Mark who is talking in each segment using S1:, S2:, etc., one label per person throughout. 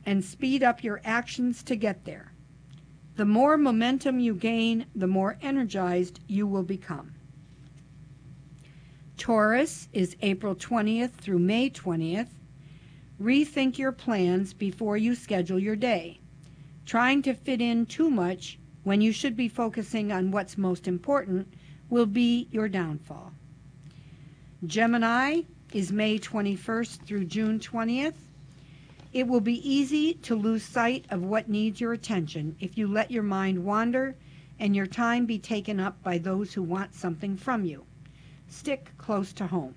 S1: and speed up your actions to get there. The more momentum you gain, the more energized you will become. Taurus is April 20th through May 20th. Rethink your plans before you schedule your day. Trying to fit in too much when you should be focusing on what's most important will be your downfall. Gemini is May 21st through June 20th. It will be easy to lose sight of what needs your attention if you let your mind wander and your time be taken up by those who want something from you. Stick close to home.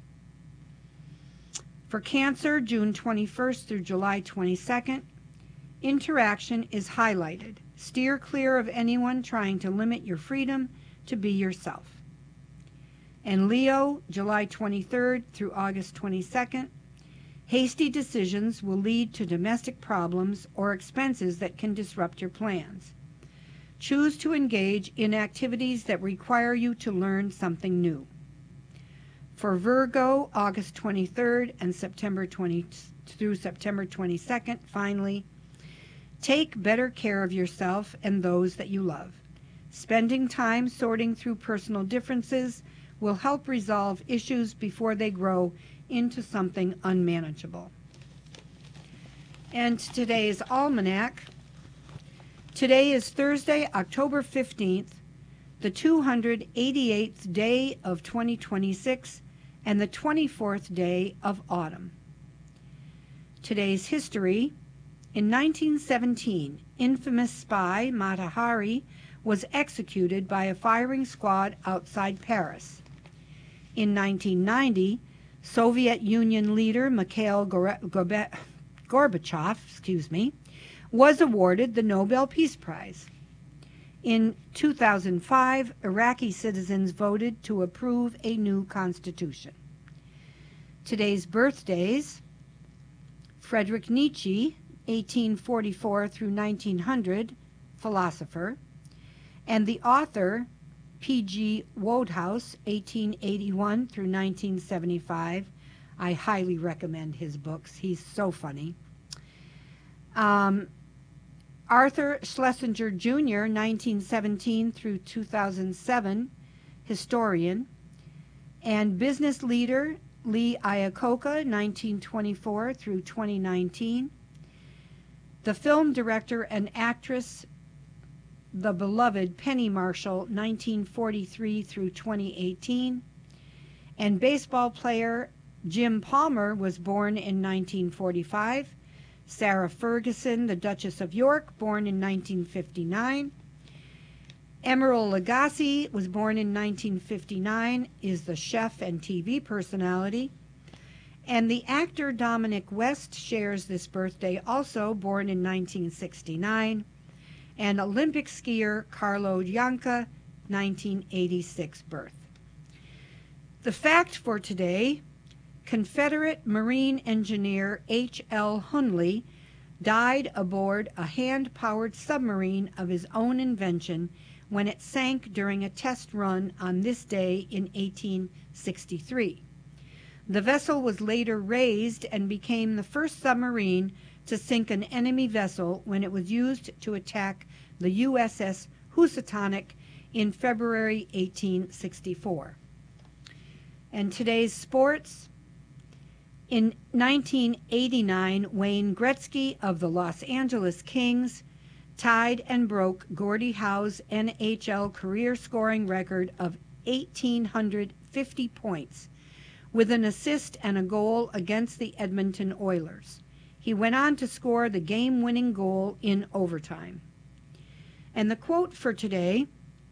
S1: For Cancer, June 21st through July 22nd, interaction is highlighted. Steer clear of anyone trying to limit your freedom to be yourself. And Leo, July 23rd through August 22nd, hasty decisions will lead to domestic problems or expenses that can disrupt your plans. Choose to engage in activities that require you to learn something new. For Virgo, August 23rd and September 20 through September 22nd, finally, take better care of yourself and those that you love. Spending time sorting through personal differences will help resolve issues before they grow into something unmanageable. And today's almanac. Today is Thursday, October 15th, the 288th day of 2026, and the 24th day of autumn. Today's history. In 1917, infamous spy Mata Hari was executed by a firing squad outside Paris. In 1990, Soviet Union leader Mikhail Gorbachev, was awarded the Nobel Peace Prize. In 2005, Iraqi citizens voted to approve a new constitution. Today's birthdays: Friedrich Nietzsche, 1844 through 1900, philosopher, and the author P.G. Wodehouse, 1881 through 1975. I highly recommend his books. He's so funny. Arthur Schlesinger Jr., 1917 through 2007, historian, and business leader Lee Iacocca, 1924 through 2019. The film director and actress, the beloved Penny Marshall, 1943 through 2018. And baseball player Jim Palmer was born in 1945. Sarah Ferguson, the Duchess of York, born in 1959. Emeril Lagasse was born in 1959, is the chef and TV personality. And the actor Dominic West shares this birthday also, born in 1969. And Olympic skier Carlo Bianchi, 1986 birth. The fact for today: Confederate Marine engineer H.L. Hunley died aboard a hand-powered submarine of his own invention when it sank during a test run on this day in 1863. The vessel was later raised and became the first submarine to sink an enemy vessel when it was used to attack the USS Housatonic in February 1864. And today's sports. In 1989, Wayne Gretzky of the Los Angeles Kings tied and broke Gordie Howe's NHL career scoring record of 1,850 points with an assist and a goal against the Edmonton Oilers. He went on to score the game-winning goal in overtime. And the quote for today: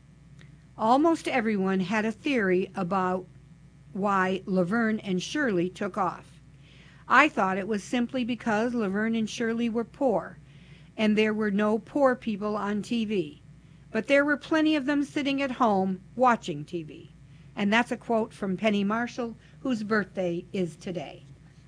S1: almost everyone had a theory about why Laverne and Shirley took off. I thought it was simply because Laverne and Shirley were poor, and there were no poor people on TV. But there were plenty of them sitting at home watching TV. And that's a quote from Penny Marshall, whose birthday is today.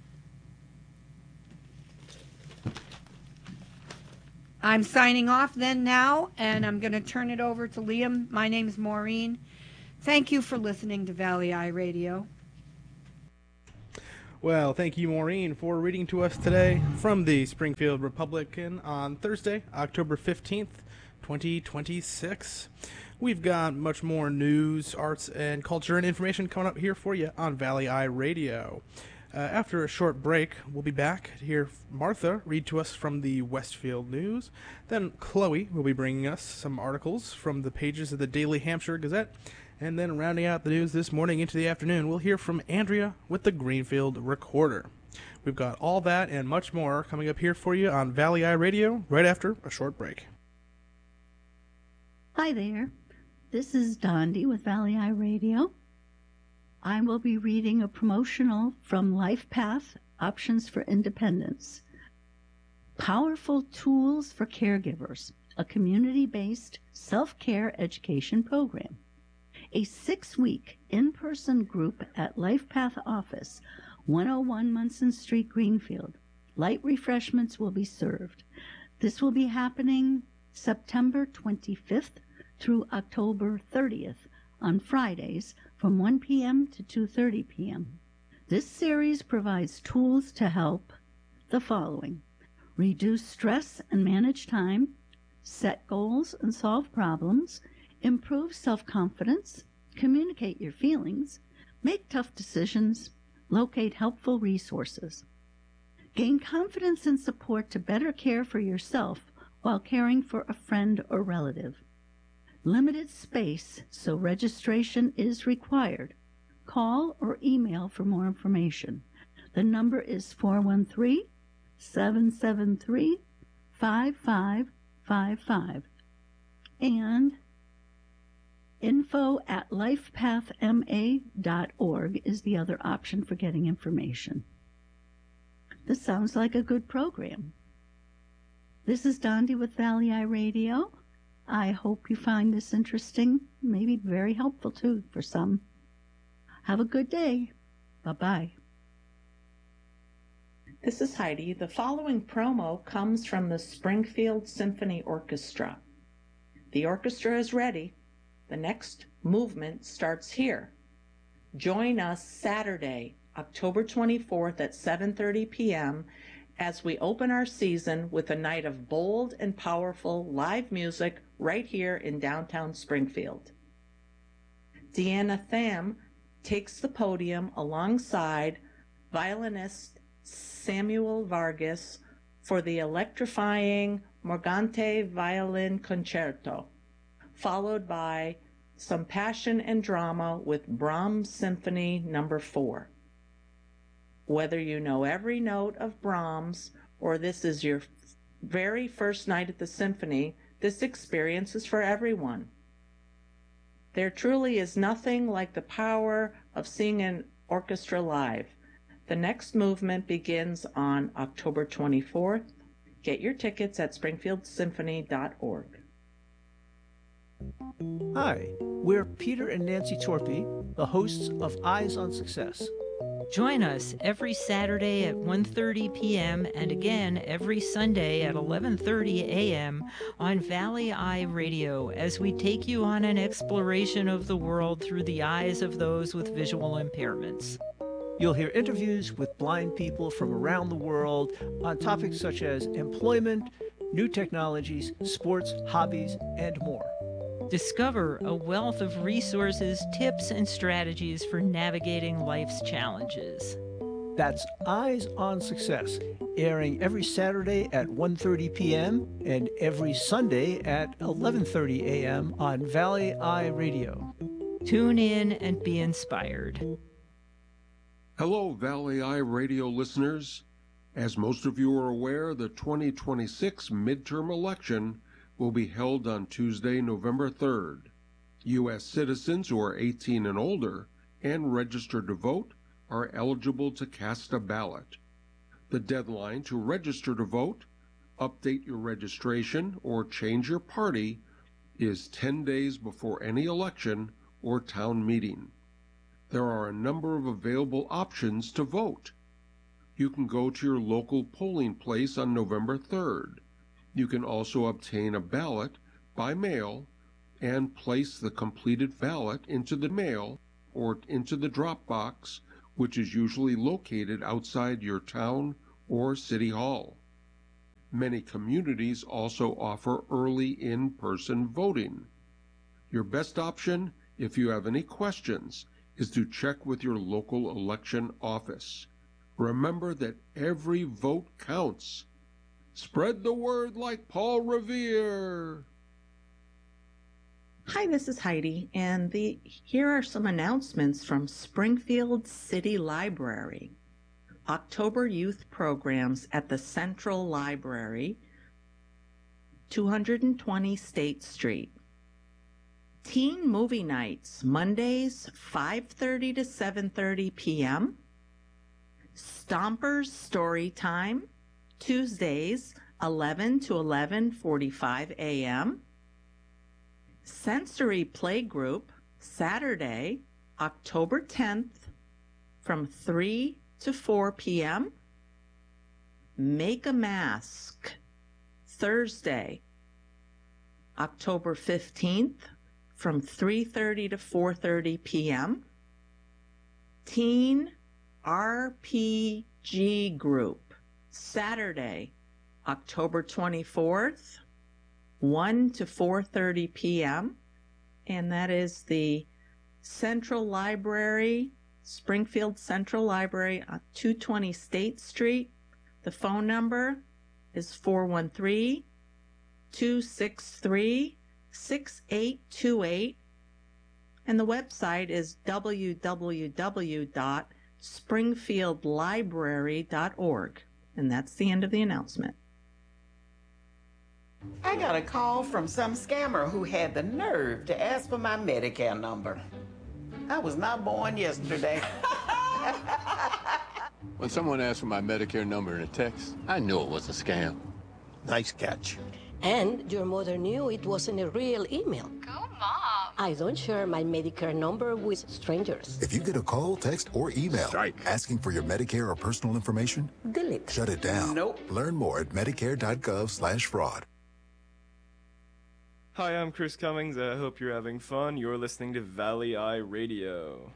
S1: I'm signing off then now, and I'm going to turn it over to Liam. My name's Maureen. Thank you for listening to Valley Eye Radio.
S2: Well, thank you, Maureen, for reading to us today from the Springfield Republican on Thursday, October 15th, 2026. We've got much more news, arts, and culture and information coming up here for you on Valley Eye Radio. After a short break, we'll be back to hear Martha read to us from the Westfield News. Then Chloe will be bringing us some articles from the pages of the Daily Hampshire Gazette. And then rounding out the news this morning into the afternoon, we'll hear from Andrea with the Greenfield Recorder. We've got all that and much more coming up here for you on Valley Eye Radio right after a short break.
S3: Hi there. This is Dondi with Valley Eye Radio. I will be reading a promotional from LifePath, Options for Independence. Powerful Tools for Caregivers, a community-based self-care education program. A 6-week in-person group at LifePath office, 101 Munson Street, Greenfield. Light refreshments will be served. This will be happening September 25th through October 30th on Fridays from 1 p.m. to 2:30 p.m. This series provides tools to help the following: reduce stress and manage time, set goals and solve problems, improve self-confidence, communicate your feelings, make tough decisions, locate helpful resources. Gain confidence and support to better care for yourself while caring for a friend or relative. Limited space, so registration is required. Call or email for more information. The number is 413-773-5555 and info@lifepathma.org is the other option for getting information. This sounds like a good program. This is Dondi with Valley Eye Radio. I hope you find this interesting, maybe very helpful too for some. Have a good day. Bye-bye.
S4: This is Heidi. The following promo comes from the Springfield Symphony Orchestra. The orchestra is ready. The next movement starts here. Join us Saturday, October 24th at 7:30 p.m. as we open our season with a night of bold and powerful live music right here in downtown Springfield. Deanna Tham takes the podium alongside violinist Samuel Vargas for the electrifying Morgante Violin Concerto, followed by some passion and drama with Brahms Symphony No. 4. Whether you know every note of Brahms or this is your very first night at the symphony, this experience is for everyone. There truly is nothing like the power of seeing an orchestra live. The next movement begins on October 24th. Get your tickets at springfieldsymphony.org.
S5: Hi, we're Peter and Nancy Torpy, the hosts of Eyes on Success.
S6: Join us every Saturday at 1:30 p.m. and again every Sunday at 11:30 a.m. on Valley Eye Radio as we take you on an exploration of the world through the eyes of those with visual impairments.
S5: You'll hear interviews with blind people from around the world on topics such as employment, new technologies, sports, hobbies, and more.
S6: Discover a wealth of resources, tips, and strategies for navigating life's challenges.
S5: That's Eyes on Success, airing every Saturday at 1:30 p.m. and every Sunday at 11:30 a.m. on Valley Eye Radio.
S6: Tune in and be inspired.
S7: Hello, Valley Eye Radio listeners. As most of you are aware, the 2026 midterm election will be held on Tuesday, November 3rd. U.S. citizens who are 18 and older and registered to vote are eligible to cast a ballot. The deadline to register to vote, update your registration, or change your party is 10 days before any election or town meeting. There are a number of available options to vote. You can go to your local polling place on November 3rd. You can also obtain a ballot by mail and place the completed ballot into the mail or into the drop box which is usually located outside your town or city hall. Many communities also offer early in-person voting. Your best option, if you have any questions, is to check with your local election office. Remember that every vote counts. Spread the word like Paul Revere.
S4: Hi, this is Heidi, and here are some announcements from Springfield City Library. October Youth Programs at the Central Library, 220 State Street. Teen Movie Nights, Mondays, 5:30 to 7:30 p.m. Stompers Story Time, Tuesdays, 11 to 11:45 a.m. Sensory Playgroup, Saturday, October 10th, from 3 to 4 p.m. Make a Mask, Thursday, October 15th, from 3:30 to 4:30 p.m. Teen RPG Group, Saturday, October 24th, 1 to 4:30 p.m. And that is the Central Library, Springfield Central Library on 220 State Street. The phone number is 413-263-6828. And the website is www.springfieldlibrary.org. And that's the end of the announcement.
S8: I got a call from some scammer who had the nerve to ask for my Medicare number. I was not born yesterday.
S9: When someone asked for my Medicare number in a text, I knew it was a scam.
S10: Nice catch.
S11: And your mother knew it wasn't a real email.
S12: Go, Mom!
S11: I don't share my Medicare number with strangers.
S13: If you get a call, text, or email asking for your Medicare or personal information,
S11: delete.
S13: Shut it down.
S8: Nope.
S13: Learn more at medicare.gov/fraud.
S14: Hi, I'm Chris Cummings. I hope you're having fun. You're listening to Valley Eye Radio.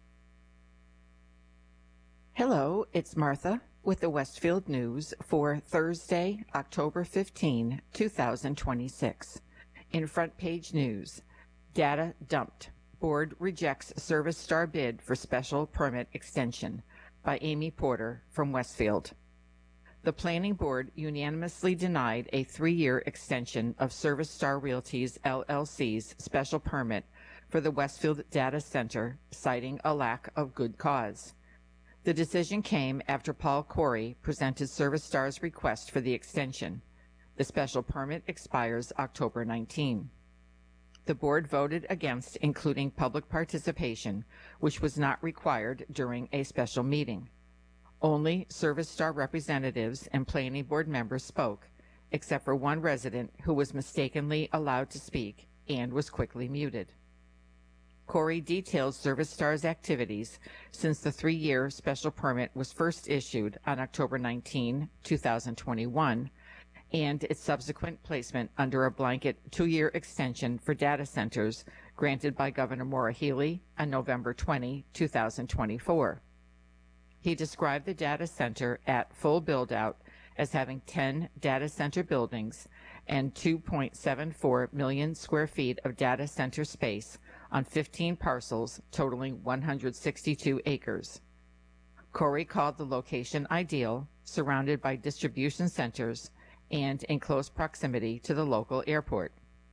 S15: Hello, it's Martha with the Westfield News for Thursday, October 15, 2026. In front page news, data dumped. Board rejects Service Star bid for special permit extension by Amy Porter from Westfield. The Planning Board unanimously denied a 3-year extension of Service Star Realty's LLC's special permit for the Westfield Data Center, citing a lack of good cause. The decision came after Paul Corey presented Service Star's request for the extension. The special permit expires October 19. The board voted against including public participation, which was not required during a special meeting. Only Service Star representatives and planning board members spoke, except for one resident who was mistakenly allowed to speak and was quickly muted. Corey detailed Service Star's activities since the 3-year special permit was first issued on October 19, 2021, and its subsequent placement under a blanket 2-year extension for data centers granted by Governor Maura Healey on November 20, 2024. He described the data center at full build-out as having 10 data center buildings and 2.74 million square feet of data center space on 15 parcels totaling 162 acres. Corey called the location ideal, surrounded by distribution centers and in close proximity to the local airport.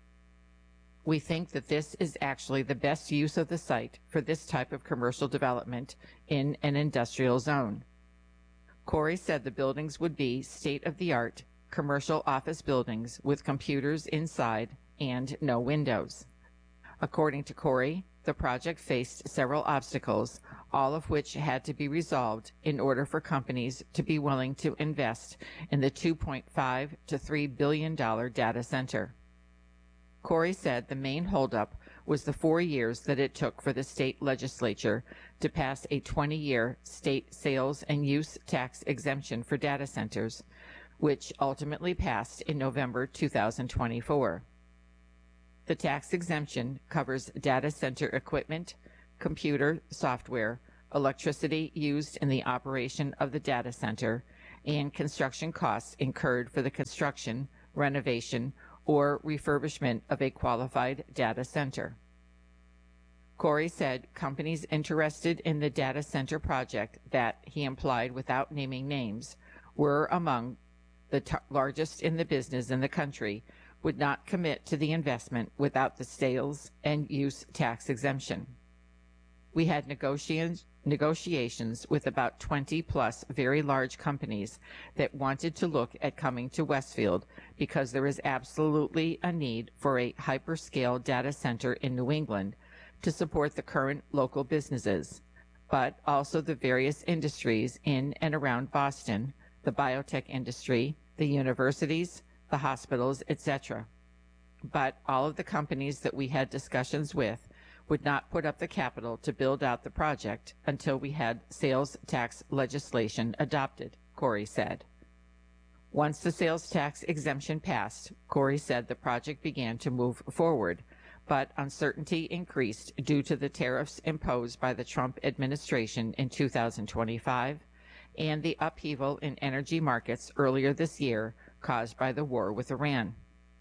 S15: We think that this is actually the best use of the site for this type of commercial development in an industrial zone. Corey said the buildings would be state-of-the-art commercial office buildings with computers inside and no windows. According to Corey, the project faced several obstacles, all of which had to be resolved in order for companies to be willing to invest in the $2.5 to $3 billion data center. Corey said the main holdup was the 4 years that it took for the state legislature to pass a 20-year state sales and use tax exemption for data centers, which ultimately passed in November 2024. The tax exemption covers data center equipment, computer software, electricity used in the operation of the data center, and construction costs incurred for the construction, renovation, or refurbishment of a qualified data center. Corey said companies interested in the data center project that he implied without naming names were among the largest in the business in the country would not commit to the investment without the sales and use tax exemption. We had negotiations with about 20 plus very large companies that wanted to look at coming to Westfield because there is absolutely a need for a hyperscale data center in New England to support the current local businesses, but also the various industries in and around Boston, the biotech industry, the universities, the hospitals, etc. But all of the companies that we had discussions with would not put up the capital to build out the project until we had sales tax legislation adopted, Corey said. Once the sales tax exemption passed, Corey said the project began to move forward, but uncertainty increased due to the tariffs imposed by the Trump administration in 2025 and the upheaval in energy markets earlier this year caused by the war with Iran.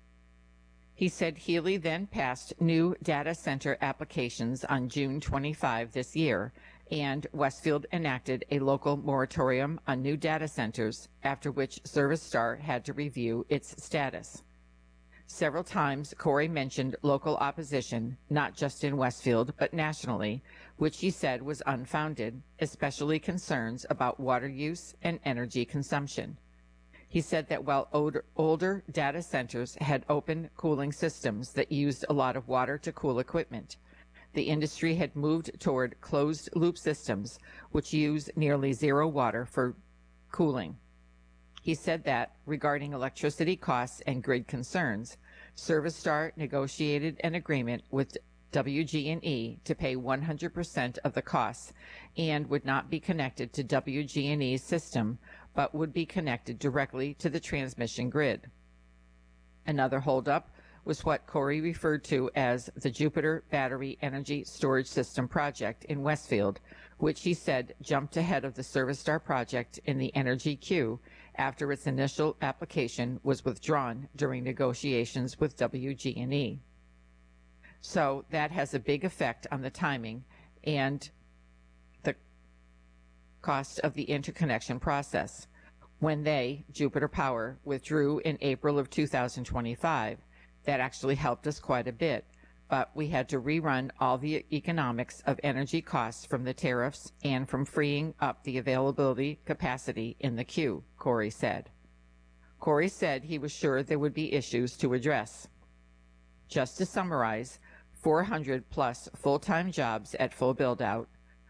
S15: He said Healy then passed new data center applications on June 25 this year, and Westfield enacted a local moratorium on new data centers, after which ServiceStar had to review its status. Several times, Corey mentioned local opposition, not just in Westfield, but nationally, which he said was unfounded, especially concerns about water use and energy consumption. He said that while older data centers had open cooling systems that used a lot of water to cool equipment, the industry had moved toward closed-loop systems, which use nearly zero water for cooling. He said that, regarding electricity costs and grid concerns, ServiceStar negotiated an agreement with WG&E to pay 100% of the costs and would not be connected to WG&E's system, but would be connected directly to the transmission grid. Another holdup was what Corey referred to as the Jupiter Battery Energy Storage System project in Westfield, which he said jumped ahead of the ServiceStar project in the energy queue after its initial application was withdrawn during negotiations with WG&E. So that has a big effect on the timing and the cost of the interconnection process. When they, Jupiter Power, withdrew in April of 2025, that actually helped us quite a bit, but we had to rerun all the economics of energy costs from the tariffs and from freeing up the availability capacity in the queue, Corey said. Corey said he was sure there would be issues to address. Just to summarize, 400 plus full-time jobs at full build-out,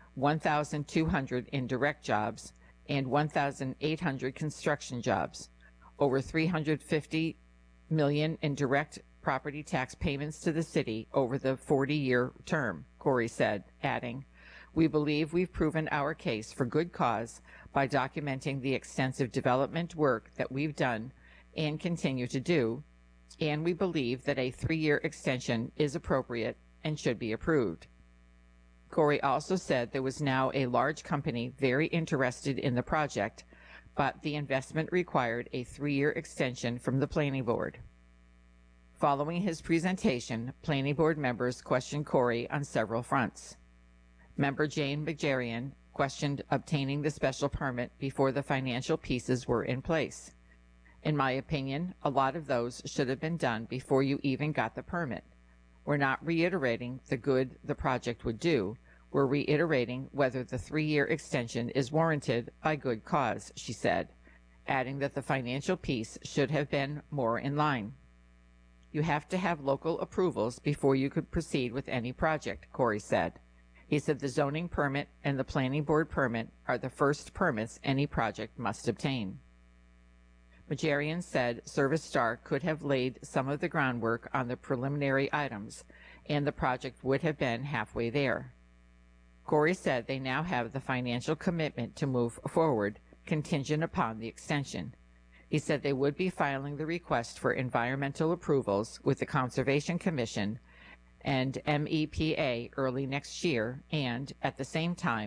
S15: 1,200 indirect jobs, and 1,800 construction jobs, over $350 million in direct property tax payments to the city over the 40-year term, Corey said, adding, "We believe we've proven our case for good cause by documenting the extensive development work that we've done and continue to do, and we believe that a 3-year extension is appropriate and should be approved." Corey also said there was now a large company very interested in the project, but the investment required a 3-year extension from the planning board. Following his presentation, planning board members questioned Corey on several fronts. Member Jane Majarian questioned obtaining the special permit before the financial pieces were in place. In my opinion, a lot of those should have been done before you even got the permit. We're not reiterating the good the project would do. We're reiterating whether the 3-year extension is warranted by good cause, she said, adding that the financial piece should have been more in line. You have to have local approvals before you could proceed with any project, Corey said. He said the zoning permit and the planning board permit are the first permits any project must obtain. Majarian said ServiceStar could have laid some of the groundwork on the preliminary items, and the project would have been halfway there. Corey said they now have the financial commitment to move forward, contingent upon the extension. He said they would be filing the request for environmental approvals with the Conservation Commission and MEPA early next year, and, at the same time,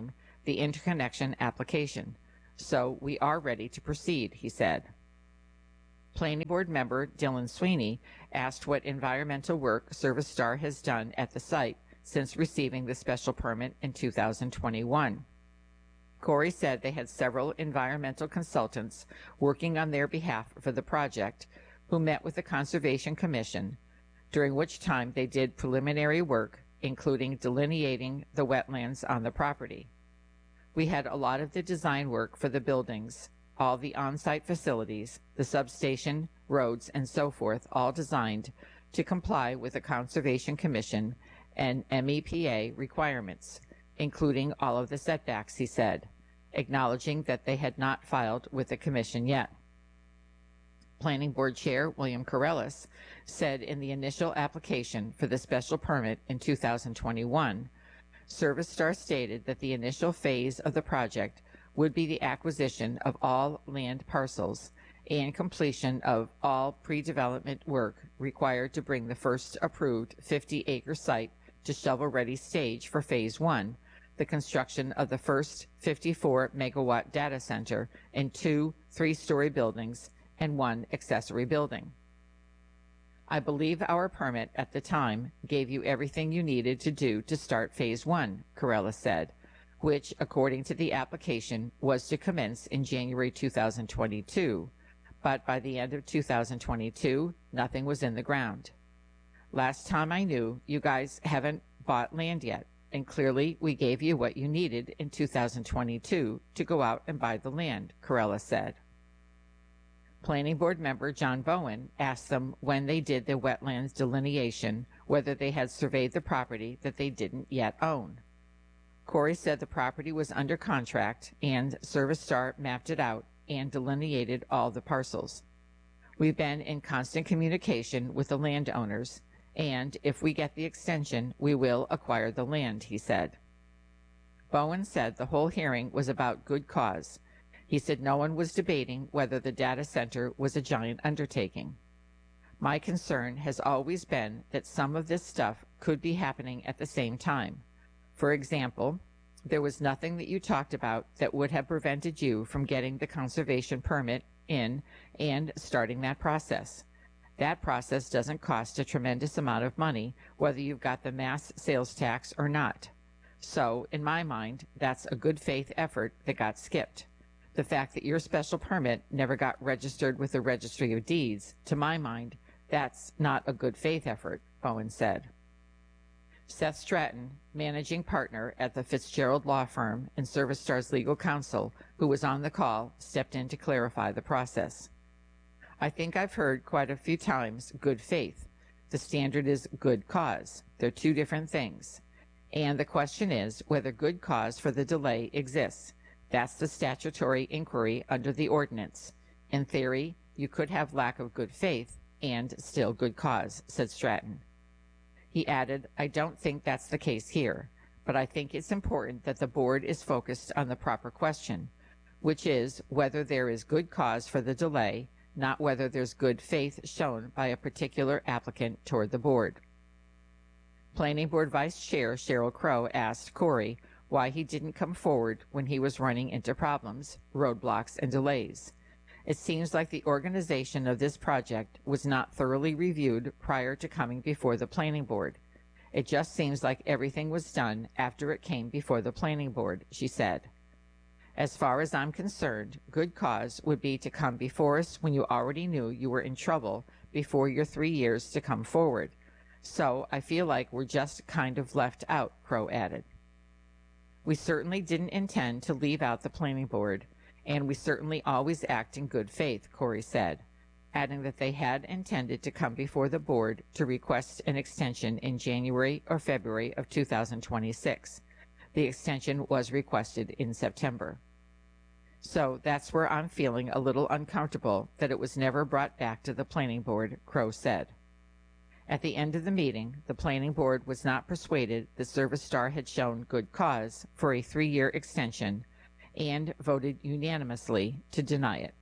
S15: the interconnection application. So we are ready to proceed, he said. Planning Board member Dylan Sweeney asked what environmental work Service Star has done at the site since receiving the special permit in 2021. Corey said they had several environmental consultants working on their behalf for the project who met with the Conservation Commission, during which time they did preliminary work, including delineating the wetlands on the property. We had a lot of the design work for the buildings, all the on-site facilities, the substation, roads, and so forth, all designed to comply with the Conservation Commission and MEPA requirements, including all of the setbacks, he said, acknowledging that they had not filed with the Commission yet. Planning Board Chair William Corellis said in the initial application for the special permit in 2021, Service Star stated that the initial phase of the project would be the acquisition of all land parcels and completion of all pre-development work required to bring the first approved 50-acre site to shovel-ready stage for Phase 1, the construction of the first 54-megawatt data center and 2 3-story buildings and 1 accessory building. I believe our permit at the time gave you everything you needed to do to start Phase 1, Corella said, which, according to the application, was to commence in January 2022, but by the end of 2022, nothing was in the ground. Last time I knew, you guys haven't bought land yet, and clearly we gave you what you needed in 2022 to go out and buy the land, Corella said. Planning Board member John Bowen asked them when they did the wetlands delineation whether they had surveyed the property that they didn't yet own. Corey said the property was under contract and Service Star mapped it out and delineated all the parcels. We've been in constant communication with the landowners, and if we get the extension, we will acquire the land, he said. Bowen said the whole hearing was about good cause. He said no one was debating whether the data center was a giant undertaking. My concern has always been that some of this stuff could be happening at the same time. For example, there was nothing that you talked about that would have prevented you from getting the conservation permit in and starting that process. That process doesn't cost a tremendous amount of money, whether you've got the mass sales tax or not. So, in my mind, that's a good faith effort that got skipped. The fact that your special permit never got registered with the Registry of Deeds, to my mind, that's not a good faith effort, Bowen said. Seth Stratton, managing partner at the Fitzgerald Law Firm and Service Star's legal counsel, who was on the call, stepped in to clarify the process. I think I've heard quite a few times good faith. The standard is good cause. They're two different things. And the question is whether good cause for the delay exists. That's the statutory inquiry under the ordinance. In theory, you could have lack of good faith and still good cause, said Stratton. He added, I don't think that's the case here, but I think it's important that the board is focused on the proper question, which is whether there is good cause for the delay, not whether there's good faith shown by a particular applicant toward the board. Planning Board Vice Chair Cheryl Crow asked Corey why he didn't come forward when he was running into problems, roadblocks, and delays. It seems like the organization of this project was not thoroughly reviewed prior to coming before the Planning Board. It just seems like everything was done after it came before the Planning Board, she said. As far as I'm concerned, good cause would be to come before us when you already knew you were in trouble before your 3 years to come forward. So I feel like we're just kind of left out, Crow added. We certainly didn't intend to leave out the Planning Board, and we certainly always act in good faith, Corey said, adding that they had intended to come before the board to request an extension in January or February of 2026. The extension was requested in September. So that's where I'm feeling a little uncomfortable that it was never brought back to the Planning Board, Crow said. At the end of the meeting, the Planning Board was not persuaded that Service Star had shown good cause for a 3-year extension and voted unanimously to deny it.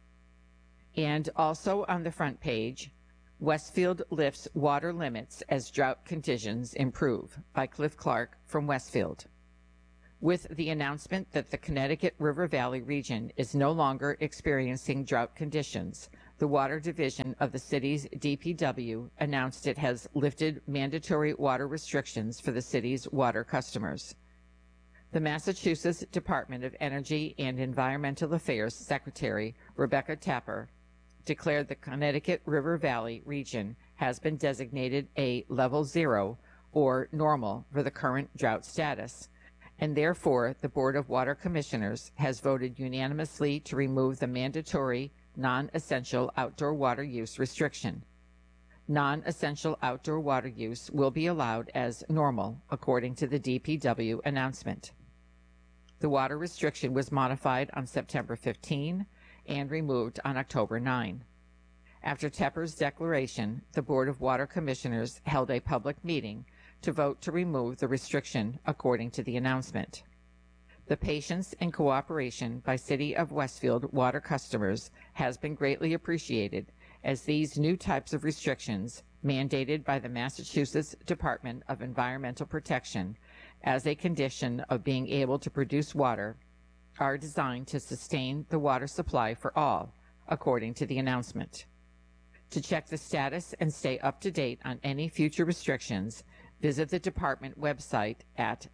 S15: And also on the front page, Westfield lifts water limits as drought conditions improve, by Cliff Clark from Westfield. With the announcement that the Connecticut River Valley region is no longer experiencing drought conditions, the Water Division of the city's DPW announced it has lifted mandatory water restrictions for the city's water customers. The Massachusetts Department of Energy and Environmental Affairs Secretary Rebecca Tapper declared the Connecticut River Valley region has been designated a level 0 or normal for the current drought status, and therefore the Board of Water Commissioners has voted unanimously to remove the mandatory non-essential outdoor water use restriction. Non-essential outdoor water use will be allowed as normal, according to the DPW announcement. The water restriction was modified on September 15 and removed on October 9. After Tepper's declaration, the Board of Water Commissioners held a public meeting to vote to remove the restriction according to the announcement. The patience and cooperation by City of Westfield water customers has been greatly appreciated, as these new types of restrictions, mandated by the Massachusetts Department of Environmental Protection as a condition of being able to produce water, are designed to sustain the water supply for all, according to the announcement. To check the status and stay up to date on any future restrictions, visit the department website at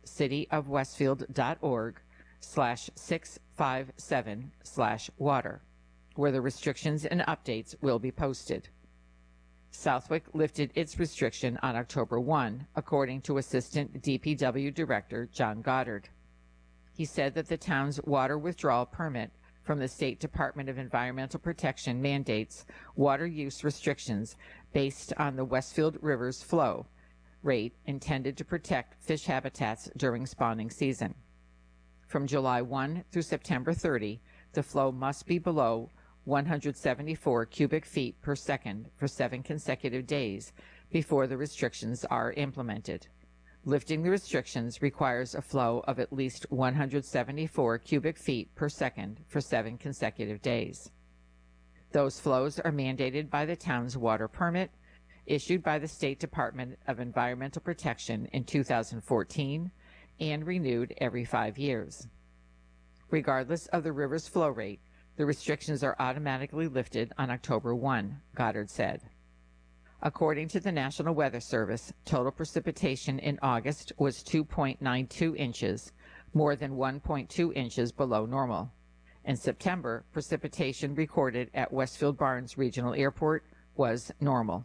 S15: cityofwestfield.org/657/water, where the restrictions and updates will be posted. Southwick lifted its restriction on October 1, according to Assistant DPW Director John Goddard. He said that the town's water withdrawal permit from the State Department of Environmental Protection mandates water use restrictions based on the Westfield River's flow rate intended to protect fish habitats during spawning season. From July 1 through September 30, the flow must be below 174 cubic feet per second for 7 consecutive days before the restrictions are implemented. Lifting the restrictions requires a flow of at least 174 cubic feet per second for 7 consecutive days. Those flows are mandated by the town's water permit, issued by the State Department of Environmental Protection in 2014 and renewed every 5 years. Regardless of the river's flow rate, the restrictions are automatically lifted on October 1, Goddard said. According to the National Weather Service, total precipitation in August was 2.92 inches, more than 1.2 inches below normal. In September, precipitation recorded at Westfield Barnes Regional Airport was normal.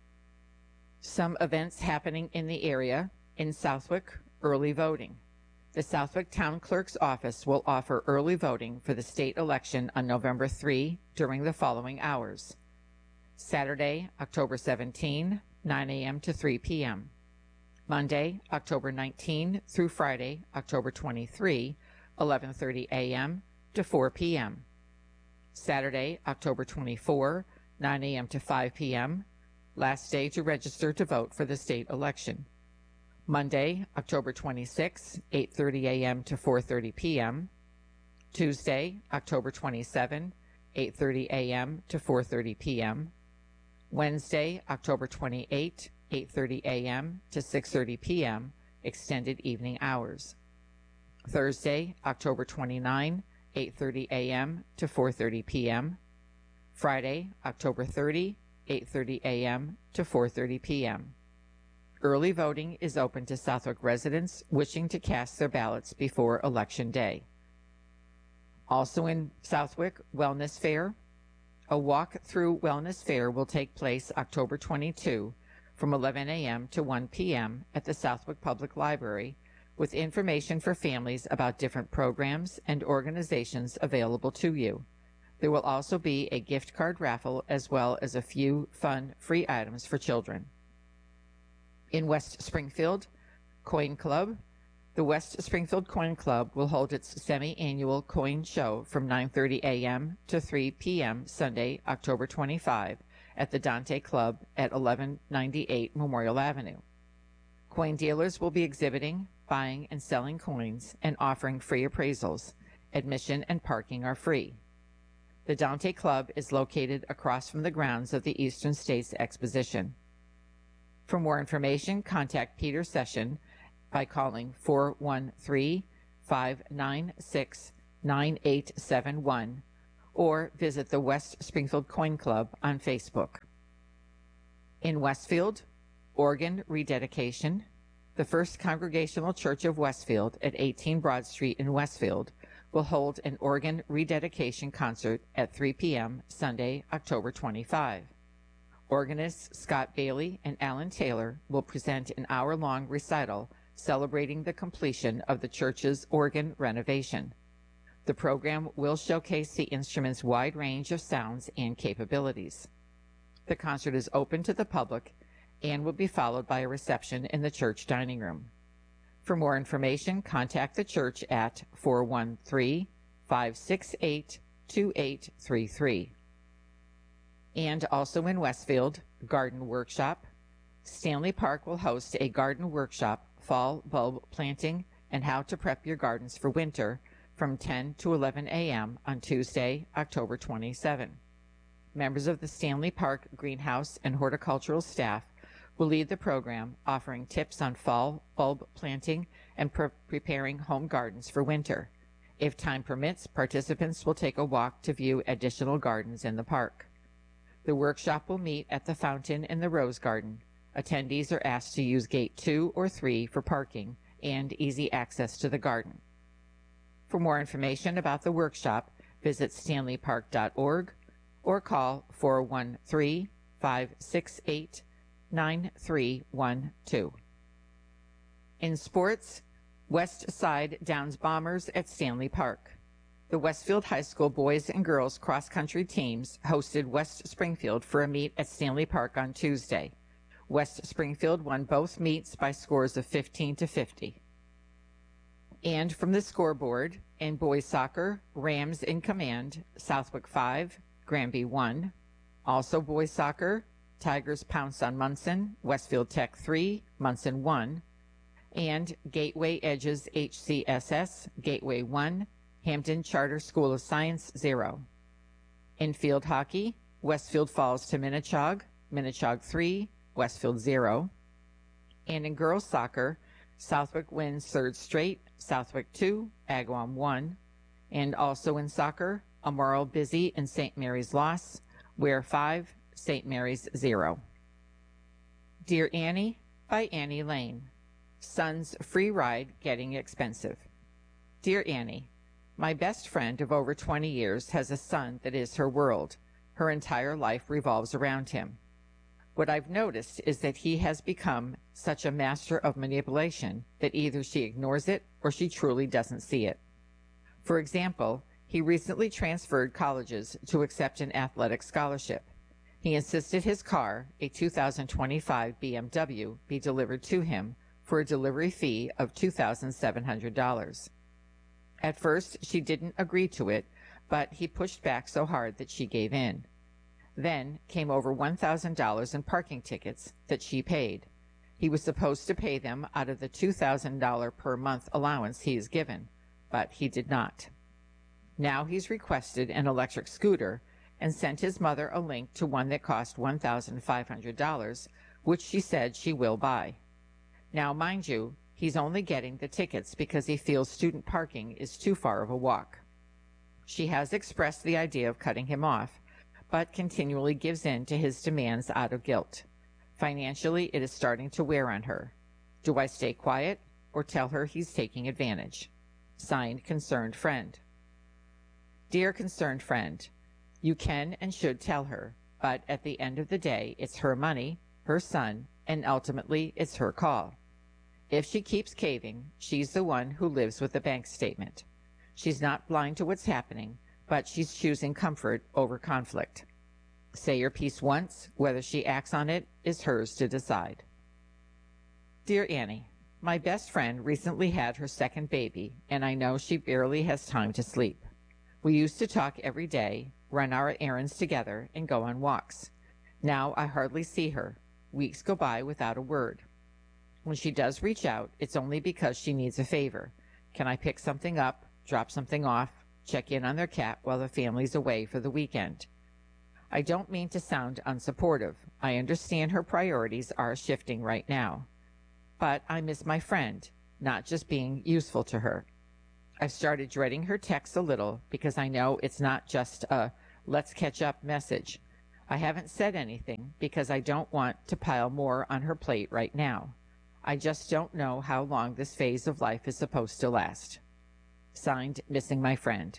S15: Some events happening in the area. In Southwick, early voting. The Southwick Town Clerk's Office will offer early voting for the state election on November 3 during the following hours. Saturday, October 17, 9 a.m. to 3 p.m. Monday, October 19 through Friday, October 23, 11:30 a.m. to 4 p.m. Saturday, October 24, 9 a.m. to 5 p.m. Last day to register to vote for the state election. Monday, October 26, 8:30 a.m. to 4:30 p.m. Tuesday, October 27, 8:30 a.m. to 4:30 p.m. Wednesday, October 28, 8:30 a.m. to 6:30 p.m., extended evening hours. Thursday, October 29, 8:30 a.m. to 4:30 p.m. Friday, October 30, 8:30 a.m. to 4:30 p.m. Early voting is open to Southwick residents wishing to cast their ballots before Election Day. Also in Southwick, Wellness Fair. A walk-through wellness fair will take place October 22 from 11 a.m. to 1 p.m. at the Southwick Public Library, with information for families about different programs and organizations available to you. There will also be a gift card raffle as well as a few fun free items for children. In West Springfield, Coin Club. The West Springfield Coin Club will hold its semi-annual coin show from 9:30 a.m. to 3 p.m. Sunday, October 25 at the Dante Club at 1198 Memorial Avenue. Coin dealers will be exhibiting, buying and selling coins, and offering free appraisals. Admission and parking are free. The Dante Club is located across from the grounds of the Eastern States Exposition. For more information, contact Peter Session by calling 888-596-9871 or visit the West Springfield Coin Club on Facebook. In Westfield, organ rededication. The First Congregational Church of Westfield at 18 Broad Street in Westfield will hold an organ rededication concert at 3 p.m. Sunday, October 25. Organists Scott Bailey and Alan Taylor will present an hour-long recital celebrating the completion of the church's organ renovation. The program will showcase the instrument's wide range of sounds and capabilities. The concert is open to the public and will be followed by a reception in the church dining room. For more information, contact the church at 413-568-2833. And also in Westfield, Garden Workshop. Stanley Park will host a garden workshop, fall bulb planting, and how to prep your gardens for winter from 10 to 11 a.m. on Tuesday, October 27. Members of the Stanley Park Greenhouse and Horticultural staff will lead the program, offering tips on fall bulb planting and preparing home gardens for winter. If time permits, participants will take a walk to view additional gardens in the park. The workshop will meet at the fountain in the Rose Garden. Attendees are asked to use Gate 2 or 3 for parking and easy access to the garden. For more information about the workshop, visit stanleypark.org or call 413-568-9312. In sports, West Side Downs Bombers at Stanley Park. The Westfield High School boys and girls cross-country teams hosted West Springfield for a meet at Stanley Park on Tuesday. West Springfield won both meets by scores of 15-50. And from the scoreboard, in boys soccer, Rams in command, Southwick 5, Granby 1. Also boys soccer, Tigers pounce on Munson, Westfield Tech 3, Munson 1. And Gateway Edges HCSS, Gateway 1, Hampton Charter School of Science 0. In field hockey, Westfield falls to Minnechaug, Minnechaug 3, Westfield 0. And in girls soccer, Southwick wins third straight, Southwick 2, Agawam 1. And also in soccer, Amoral Busy and St. Mary's loss, Ware 5, St. Mary's 0. Dear Annie by Annie Lane. Son's free ride getting expensive. Dear Annie, my best friend of over 20 years has a son that is her world. Her entire life revolves around him. What I've noticed is that he has become such a master of manipulation that either she ignores it or she truly doesn't see it. For example, he recently transferred colleges to accept an athletic scholarship. He insisted his car, a 2025 BMW, be delivered to him for a delivery fee of $2,700. At first, she didn't agree to it, but he pushed back so hard that she gave in. Then came over $1,000 in parking tickets that she paid. He was supposed to pay them out of the $2,000 per month allowance he is given, but he did not. Now he's requested an electric scooter and sent his mother a link to one that cost $1,500, which she said she will buy. Now, mind you, he's only getting the tickets because he feels student parking is too far of a walk. She has expressed the idea of cutting him off, but continually gives in to his demands out of guilt. Financially, it is starting to wear on her. Do I stay quiet or tell her he's taking advantage? Signed, Concerned Friend. Dear Concerned Friend, you can and should tell her, but at the end of the day, it's her money, her son, and ultimately it's her call. If she keeps caving, she's the one who lives with the bank statement. She's not blind to what's happening, but she's choosing comfort over conflict. Say your piece once, whether she acts on it is hers to decide. Dear Annie, my best friend recently had her second baby, and I know she barely has time to sleep. We used to talk every day, run our errands together, and go on walks. Now I hardly see her. Weeks go by without a word. When she does reach out, it's only because she needs a favor. Can I pick something up, drop something off, check in on their cat while the family's away for the weekend? I don't mean to sound unsupportive. I understand her priorities are shifting right now. But I miss my friend, not just being useful to her. I've started dreading her texts a little because I know it's not just a let's catch up message. I haven't said anything because I don't want to pile more on her plate right now. I just don't know how long this phase of life is supposed to last. Signed, Missing My Friend.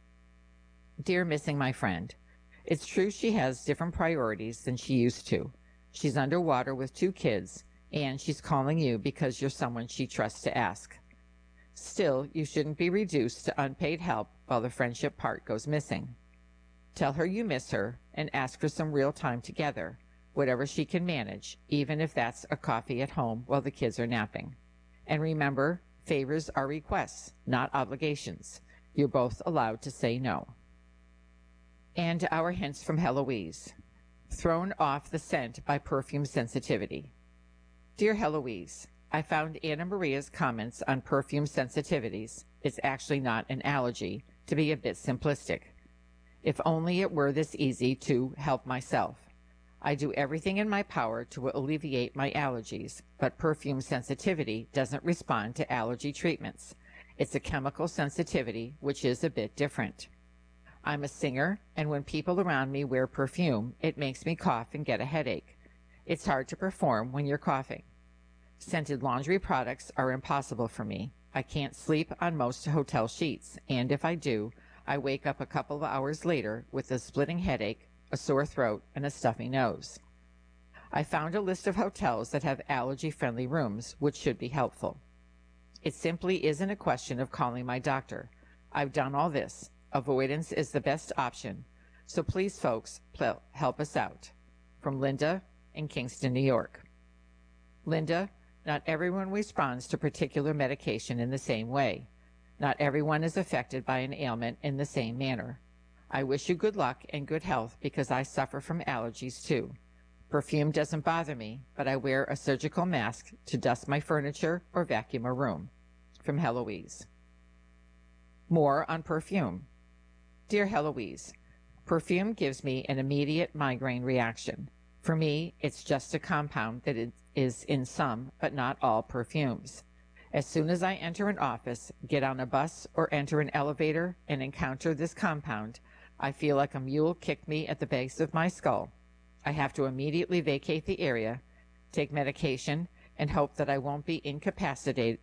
S15: Dear Missing My Friend, it's true she has different priorities than she used to. She's underwater with 2 kids, and she's calling you because you're someone she trusts to ask. Still, you shouldn't be reduced to unpaid help while the friendship part goes missing. Tell her you miss her and ask for some real time together, whatever she can manage, even if that's a coffee at home while the kids are napping. And remember, favors are requests, not obligations. You're both allowed to say no. And our hints from Heloise. Thrown off the scent by perfume sensitivity. Dear Heloise, I found Anna Maria's comments on perfume sensitivities, it's actually not an allergy, to be a bit simplistic. If only it were this easy to help myself. I do everything in my power to alleviate my allergies, but perfume sensitivity doesn't respond to allergy treatments. It's a chemical sensitivity, which is a bit different. I'm a singer, and when people around me wear perfume, it makes me cough and get a headache. It's hard to perform when you're coughing. Scented laundry products are impossible for me. I can't sleep on most hotel sheets, and if I do, I wake up a couple of hours later with a splitting headache, a sore throat, and a stuffy nose. I found a list of hotels that have allergy-friendly rooms, which should be helpful. It simply isn't a question of calling my doctor. I've done all this. Avoidance is the best option. So please, folks, help us out. From Linda in Kingston, New York. Linda, not everyone responds to particular medication in the same way. Not everyone is affected by an ailment in the same manner. I wish you good luck and good health because I suffer from allergies too. Perfume doesn't bother me, but I wear a surgical mask to dust my furniture or vacuum a room. From Heloise. More on perfume. Dear Heloise, perfume gives me an immediate migraine reaction. For me, it's just a compound that is in some, but not all, perfumes. As soon as I enter an office, get on a bus, or enter an elevator and encounter this compound, I feel like a mule kicked me at the base of my skull. I have to immediately vacate the area, take medication, and hope that I won't be incapacitated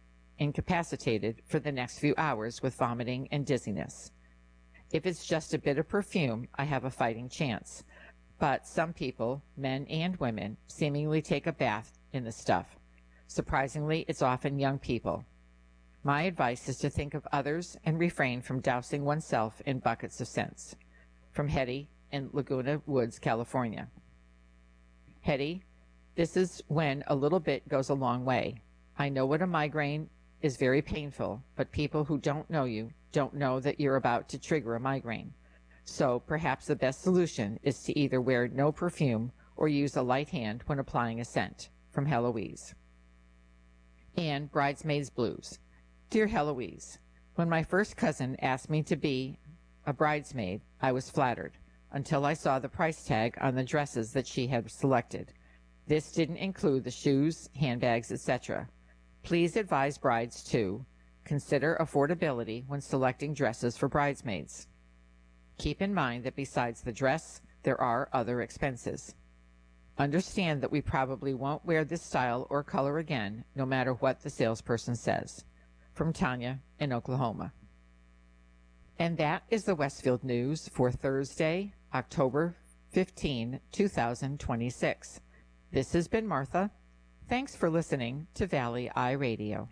S15: for the next few hours with vomiting and dizziness. If it's just a bit of perfume, I have a fighting chance. But some people, men and women, seemingly take a bath in the stuff. Surprisingly, it's often young people. My advice is to think of others and refrain from dousing oneself in buckets of scents. From Hetty in Laguna Woods, California. Hetty, this is when a little bit goes a long way. I know what a migraine is very painful, but people who don't know you don't know that you're about to trigger a migraine. So perhaps the best solution is to either wear no perfume or use a light hand when applying a scent. From Heloise. And Bridesmaids Blues. Dear Heloise, when my first cousin asked me to be a bridesmaid, I was flattered, until I saw the price tag on the dresses that she had selected. This didn't include the shoes, handbags, etc. Please advise brides to consider affordability when selecting dresses for bridesmaids. Keep in mind that besides the dress, there are other expenses. Understand that we probably won't wear this style or color again, no matter what the salesperson says. From Tanya in Oklahoma. And that is the Westfield News for Thursday, October 15, 2026. This has been Martha. Thanks for listening to Valley Eye Radio.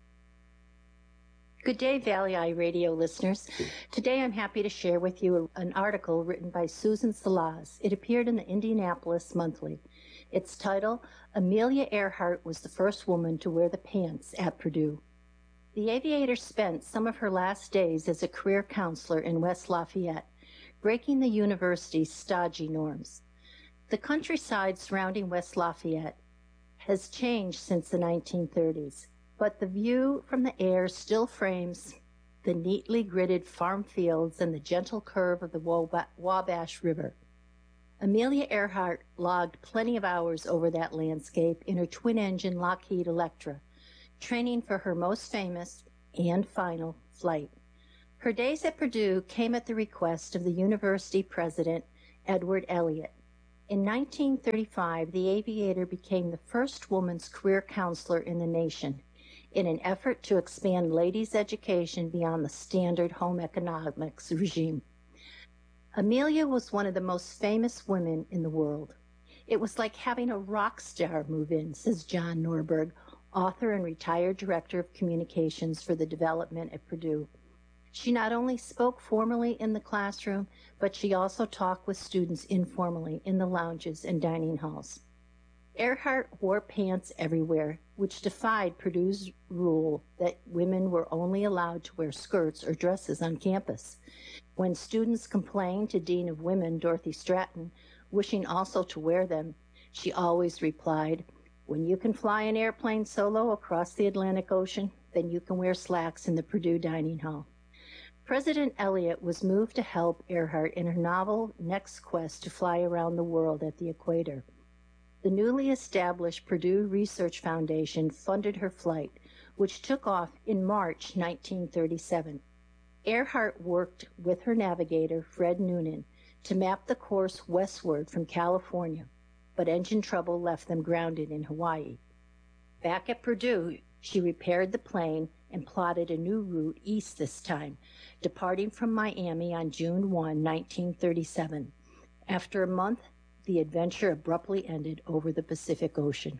S10: Good day, Valley Eye Radio listeners. Today I'm happy to share with you an article written by Susan Salaz. It appeared in the Indianapolis Monthly. Its title, Amelia Earhart was the first woman to wear the pants at Purdue. The aviator spent some of her last days as a career counselor in West Lafayette, breaking the university's stodgy norms. The countryside surrounding West Lafayette has changed since the 1930s. But the view from the air still frames the neatly gridded farm fields and the gentle curve of the Wabash River. Amelia Earhart logged plenty of hours over that landscape in her twin-engine Lockheed Electra, training for her most famous and final flight. Her days at Purdue came at the request of the university president, Edward Elliott. In 1935, the aviator became the first woman's career counselor in the nation in an effort to expand ladies' education beyond the standard home economics regime. Amelia was one of the most famous women in the world. It was like having a rock star move in, says John Norberg, author and retired director of communications for the development at Purdue. She not only spoke formally in the classroom, but she also talked with students informally in the lounges and dining halls. Earhart wore pants everywhere, which defied Purdue's rule that women were only allowed to wear skirts or dresses on campus. When students complained to Dean of Women, Dorothy Stratton, wishing also to wear them, she always replied, "When you can fly an airplane solo across the Atlantic Ocean, then you can wear slacks in the Purdue dining hall." President Elliott was moved to help Earhart in her novel next quest to fly around the world at the equator. The newly established Purdue Research Foundation funded her flight, which took off in March 1937. Earhart worked with her navigator, Fred Noonan, to map the course westward from California, but engine trouble left them grounded in Hawaii. Back at Purdue, she repaired the plane and plotted a new route east this time, departing from Miami on June 1, 1937. After a month, the adventure abruptly ended over the Pacific Ocean.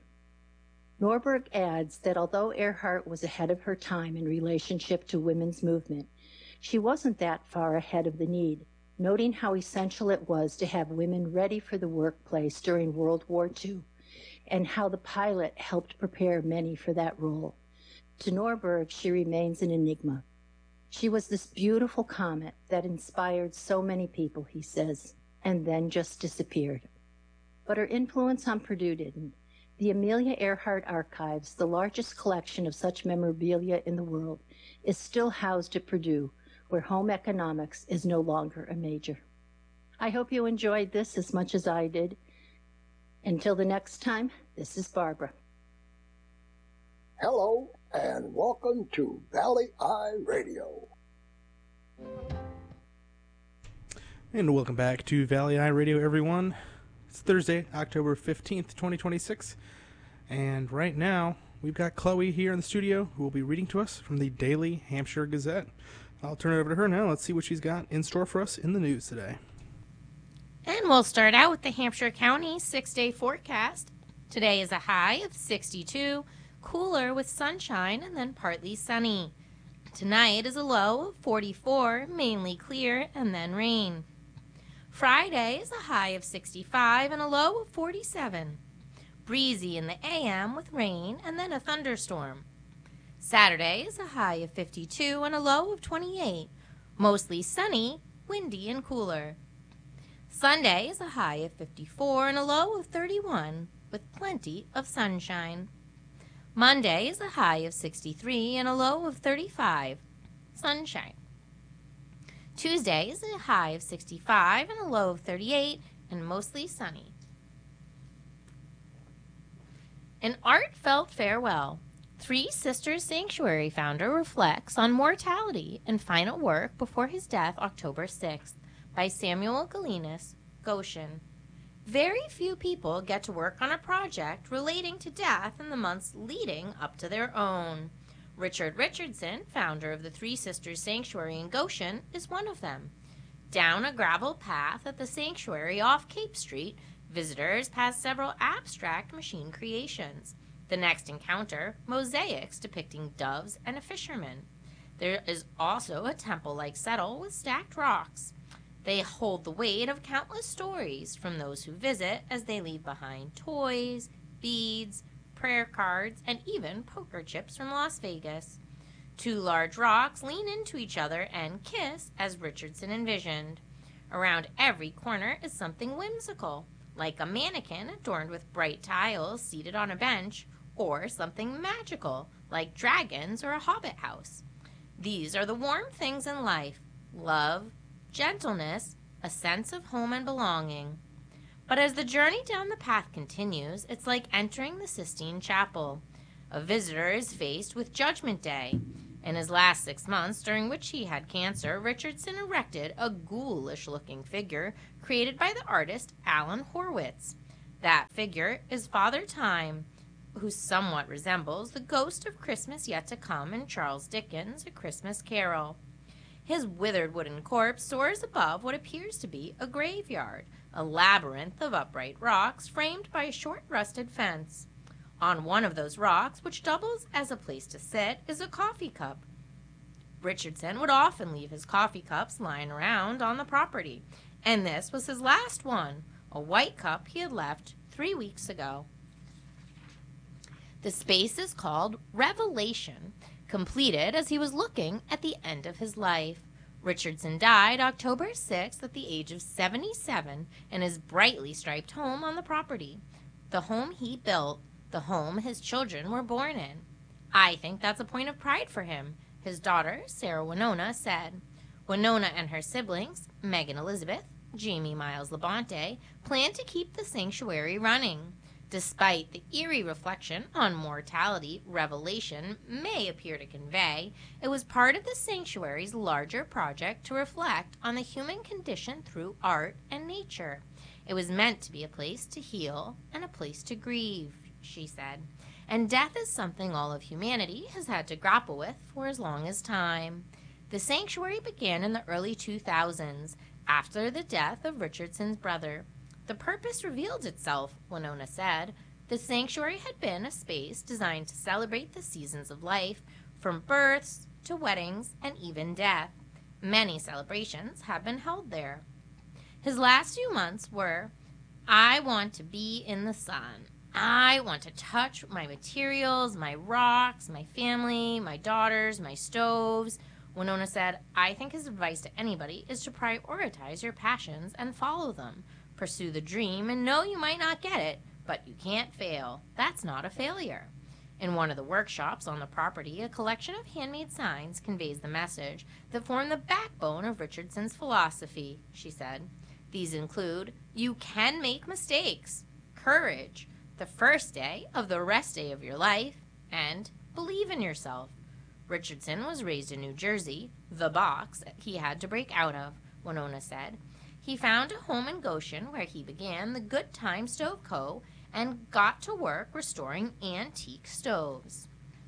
S10: Norberg adds that although Earhart was ahead of her time in relationship to women's movement, she wasn't that far ahead of the need, noting how essential it was to have women ready for the workplace during World War II, and how the pilot helped prepare many for that role. To Norberg, she remains an enigma. She was this beautiful comet that inspired so many people, he says, and then just disappeared. But her influence on Purdue didn't. The Amelia Earhart Archives, the largest collection of such memorabilia in the world, is still housed at Purdue, where home economics is no longer a major. I hope you enjoyed this as much as I did. Until the next time, this is Barbara.
S12: Hello, and welcome to Valley Eye Radio.
S2: And welcome back to Valley Eye Radio, everyone. It's Thursday, October 15th, 2026. And right now, we've got Chloe here in the studio who will be reading to us from the Daily Hampshire Gazette. I'll turn it over to her now. Let's see what she's got in store for us in the news today.
S16: And we'll start out with the Hampshire County 6-day forecast. Today is a high of 62, cooler with sunshine and then partly sunny. Tonight is a low of 44, mainly clear and then rain. Friday is a high of 65 and a low of 47. Breezy in the AM with rain and then a thunderstorm. Saturday is a high of 52 and a low of 28. Mostly sunny, windy and cooler. Sunday is a high of 54 and a low of 31 with plenty of sunshine. Monday is a high of 63 and a low of 35. Sunshine. Tuesday is a high of 65 and a low of 38 and mostly sunny. An heartfelt farewell. Three Sisters Sanctuary founder reflects on mortality and final work before his death October 6th by Samuel Galinas, Goshen. Very few people get to work on a project relating to death in the months leading up to their own. Richard Richardson, founder of the Three Sisters Sanctuary in Goshen, is one of them. Down a gravel path at the sanctuary off Cape Street, visitors pass several abstract machine creations. The next encounter, mosaics depicting doves and a fisherman. There is also a temple-like settle with stacked rocks. They hold the weight of countless stories from those who visit as they leave behind toys, beads, prayer cards, and even poker chips from Las Vegas. Two large rocks lean into each other and kiss as Richardson envisioned. Around every corner is something whimsical, like a mannequin adorned with bright tiles seated on a bench, or something magical, like dragons or a hobbit house. These are the warm things in life: love, gentleness, a sense of home and belonging. But as the journey down the path continues, it's like entering the Sistine Chapel. A visitor is faced with Judgment Day. In his last 6 months, during which he had cancer, Richardson erected a ghoulish-looking figure created by the artist Alan Horwitz. That figure is Father Time, who somewhat resembles the ghost of Christmas Yet to Come in Charles Dickens' A Christmas Carol. His withered wooden corpse soars above what appears to be a graveyard, a labyrinth of upright rocks framed by a short rusted fence. On one of those rocks, which doubles as a place to sit, is a coffee cup. Richardson would often leave his coffee cups lying around on the property, and this was his last one, a white cup he had left 3 weeks ago. The space is called Revelation, completed as he was looking at the end of his life. Richardson died October 6th at the age of 77 in his brightly striped home on the property. The home he built, the home his children were born in. I think that's a point of pride for him, his daughter, Sarah Winona, said. Winona and her siblings, Megan Elizabeth, Jamie Miles Labonte, plan to keep the sanctuary running. Despite the eerie reflection on mortality Revelation may appear to convey, it was part of the sanctuary's larger project to reflect on the human condition through art and nature. It was meant to be a place to heal and a place to grieve, she said. And death is something all of humanity has had to grapple with for as long as time. The sanctuary began in the early 2000s, after the death of Richardson's brother. The purpose revealed itself, Winona said. The sanctuary had been a space designed to celebrate the seasons of life, from births to weddings and even death. Many celebrations have been held there. His last few months were, I want to be in the sun. I want to touch my materials, my rocks, my family, my daughters, my stoves. Winona said, I think his advice to anybody is to prioritize your passions and follow them. Pursue the dream and know you might not get it, but you can't fail. That's not a failure. In one of the workshops on the property, a collection of handmade signs conveys the message that form the backbone of Richardson's philosophy, she said. These include, you can make mistakes, courage, the first day of the rest day of your life, and believe in yourself. Richardson was raised in New Jersey, the box he had to break out of, Winona said. He found a home in Goshen where he began the Good Time Stove Co. and got to work restoring antique stoves.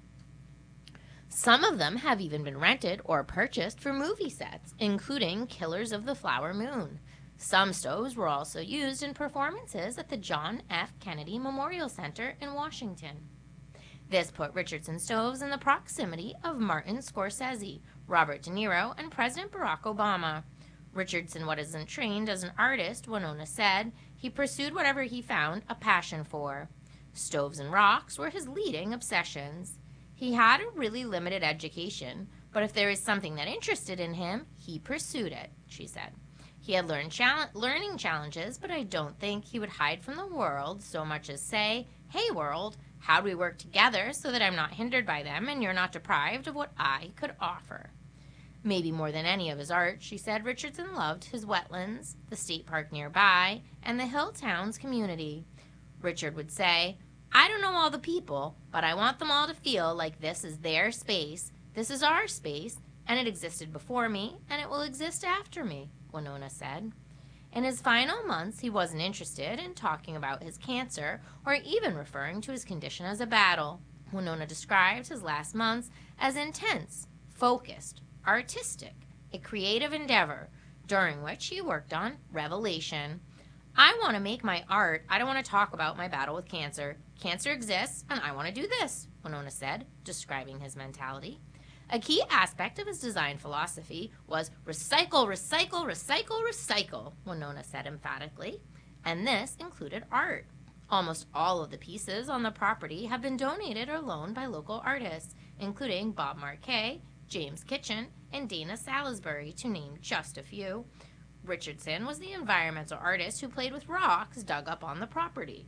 S16: Some of them have even been rented or purchased for movie sets, including Killers of the Flower Moon. Some stoves were also used in performances at the John F. Kennedy Memorial Center in Washington. This put Richardson stoves in the proximity of Martin Scorsese, Robert De Niro, and President Barack Obama. Richardson wasn't trained as an artist, Winona said. He pursued whatever he found a passion for. Stoves and rocks were his leading obsessions. He had a really limited education, but if there was something that interested in him, he pursued it, she said. He had learning challenges, but I don't think he would hide from the world so much as say, hey world, how do we work together so that I'm not hindered by them and you're not deprived of what I could offer? Maybe more than any of his art, she said, Richardson loved his wetlands, the state park nearby, and the hill town's community. Richard would say, I don't know all the people, but I want them all to feel like this is their space, this is our space, and it existed before me, and it will exist after me, Winona said. In his final months, he wasn't interested in talking about his cancer or even referring to his condition as a battle. Winona described his last months as intense, focused, artistic, a creative endeavor, during which he worked on Revelation. I want to make my art. I don't want to talk about my battle with cancer. Cancer exists, and I want to do this, Winona said, describing his mentality. A key aspect of his design philosophy was recycle, recycle, recycle, recycle, Winona said emphatically, and this included art. Almost all of the pieces on the property have been donated or loaned by local artists, including Bob Marquet, James Kitchen, and Dana Salisbury, to name just a few. Richardson was the environmental artist who played with rocks dug up on the property.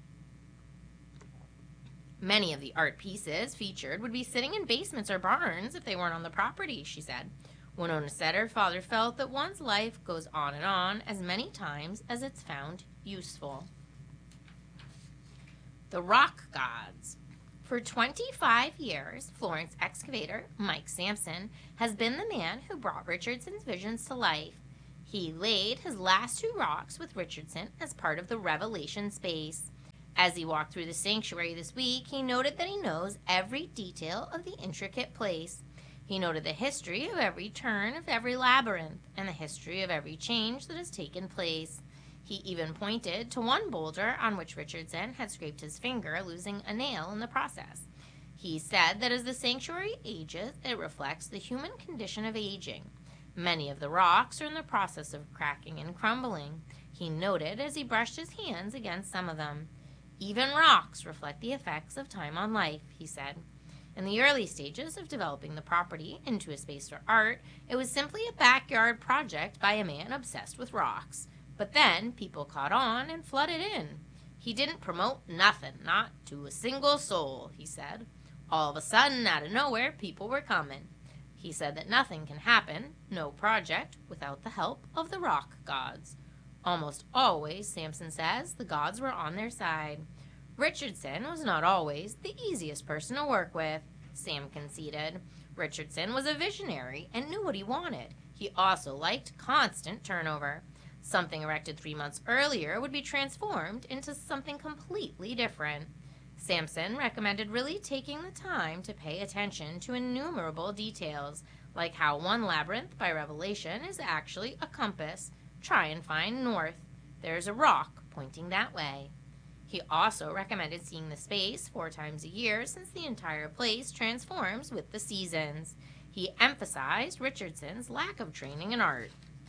S16: Many of the art pieces featured would be sitting in basements or barns if they weren't on the property, she said. Winona said her father felt that one's life goes on as many times as it's found useful. The Rock Gods. For 25 years, Florence excavator Mike Sampson has been the man who brought Richardson's visions to life. He laid his last 2 rocks with Richardson as part of the Revelation space. As he walked through the sanctuary this week, he noted that he knows every detail of the intricate place. He noted the history of every turn of every labyrinth and the history of every change that has taken place. He even pointed to one boulder on which Richardson had scraped his finger, losing a nail in the process. He said that as the sanctuary ages, it reflects the human condition of aging. Many of the rocks are in the process of cracking and crumbling, he noted as he brushed his hands against some of them. Even rocks reflect the effects of time on life, he said. In the early stages of developing the property into a space for art, it was simply a backyard project by a man obsessed with rocks. But then people caught on and flooded in. He didn't promote nothing, not to a single soul, he said. All of a sudden, out of nowhere, people were coming. He said that nothing can happen, no project, without the help of the rock gods. Almost always, Sampson says, the gods were on their side. Richardson was not always the easiest person to work with, Sam conceded. Richardson was a visionary and knew what he wanted. He also liked constant turnover. Something erected 3 months earlier would be transformed into something completely different. Sampson recommended really taking the time to pay attention to innumerable details, like how one labyrinth by Revelation is actually a compass. Try and find north. There's a rock pointing that way. He also recommended seeing the space 4 times a year since the entire place transforms with the seasons. He emphasized Richardson's lack of training in art.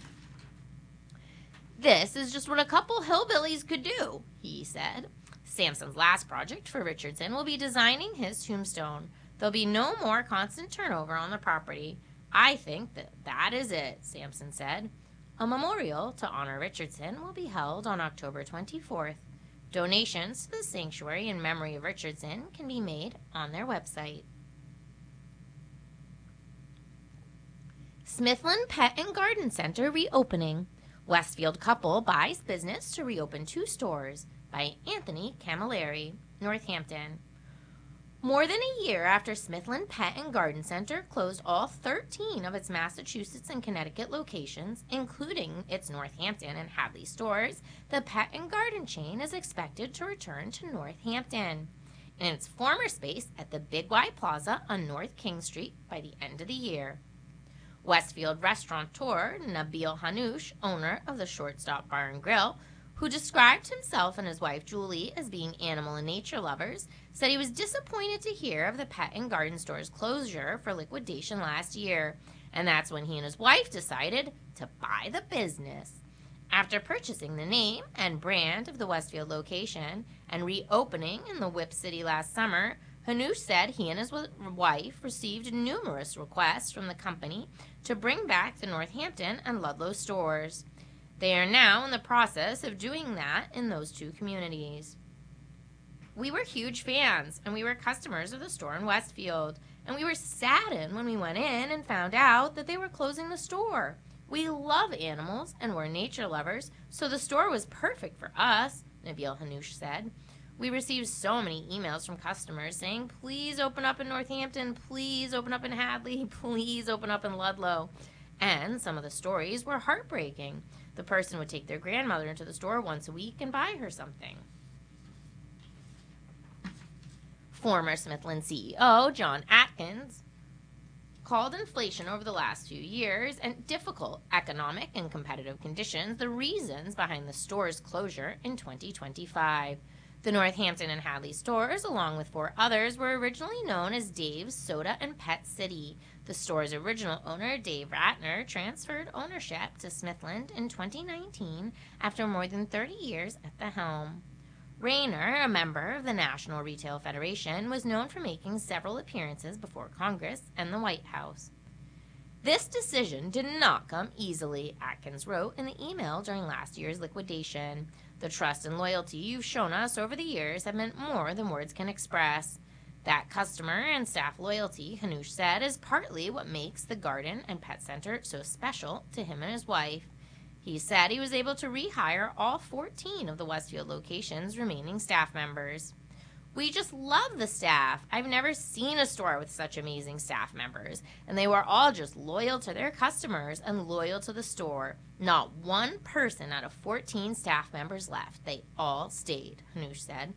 S16: This is just what a couple hillbillies could do, he said. Sampson's last project for Richardson will be designing his tombstone. There'll be no more constant turnover on the property. I think that is it, Sampson said. A memorial to honor Richardson will be held on October 24th. Donations to the sanctuary in memory of Richardson can be made on their website. Smithland Pet and Garden Center reopening. Westfield couple buys business to reopen 2 stores, by Anthony Camilleri, Northampton. More than a year after Smithland Pet and Garden Center closed all 13 of its Massachusetts and Connecticut locations, including its Northampton and Hadley stores, the pet and garden chain is expected to return to Northampton in its former space at the Big Y Plaza on North King Street by the end of the year. Westfield restaurateur Nabil Hanoush, owner of the Shortstop Bar and Grill, who described himself and his wife Julie as being animal and nature lovers, said he was disappointed to hear of the pet and garden store's closure for liquidation last year, and that's when he and his wife decided to buy the business. After purchasing the name and brand of the Westfield location and reopening in the Whip City last summer, Hanoush said he and his wife received numerous requests from the company to bring back the Northampton and Ludlow stores. They are now in the process of doing that in those 2 communities. We were huge fans, and we were customers of the store in Westfield, and we were saddened when we went in and found out that they were closing the store. We love animals and we're nature lovers, so the store was perfect for us, Nabil Hanoush said. We received so many emails from customers saying, please open up in Northampton, please open up in Hadley, please open up in Ludlow. And some of the stories were heartbreaking. The person would take their grandmother into the store once a week and buy her something. Former Smithland CEO John Atkins called inflation over the last few years and difficult economic and competitive conditions the reasons behind the store's closure in 2025. The Northampton and Hadley stores, along with 4 others, were originally known as Dave's Soda and Pet City. The store's original owner, Dave Ratner, transferred ownership to Smithland in 2019 after more than 30 years at the helm. Rayner, a member of the National Retail Federation, was known for making several appearances before Congress and the White House. This decision did not come easily, Atkins wrote in the email during last year's liquidation. The trust and loyalty you've shown us over the years have meant more than words can express. That customer and staff loyalty, Hanoush said, is partly what makes the garden and pet center so special to him and his wife. He said he was able to rehire all 14 of the Westfield location's remaining staff members. We just love the staff. I've never seen a store with such amazing staff members. And they were all just loyal to their customers and loyal to the store. Not one person out of 14 staff members left. They all stayed, Hanush said.